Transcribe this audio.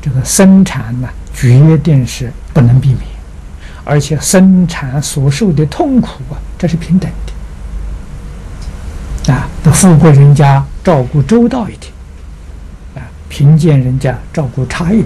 这个生产呢，决定是不能避免，而且生产所受的痛苦啊，这是平等的啊。那富贵人家照顾周到一点啊，贫贱人家照顾差一点。